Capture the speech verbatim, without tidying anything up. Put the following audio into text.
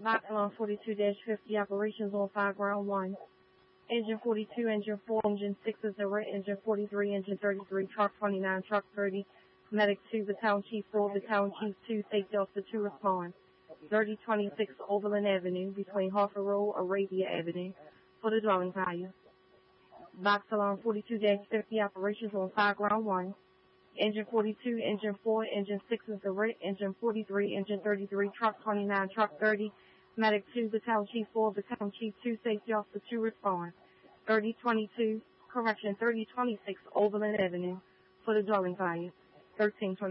Batalon forty-two fifty operations on fire ground one. Engine forty-two, engine four, engine six is the red, engine forty-three, engine thirty-three, truck twenty-nine, truck thirty, medic two, battalion chief four, battalion chief two, safety officer two respond. thirty twenty-six Overland Avenue between Harford Road, Arabia Avenue for the dwelling value. Box alarm forty-two fifty operations on fire ground one. Engine forty-two, engine four, engine six is the red, engine forty-three, engine thirty-three, truck twenty-nine, truck thirty, medic two, battalion chief four, battalion chief two, safety officer two respond. thirty twenty-two, correction, thirty twenty-six Overland Avenue for the dwelling value. thirteen twenty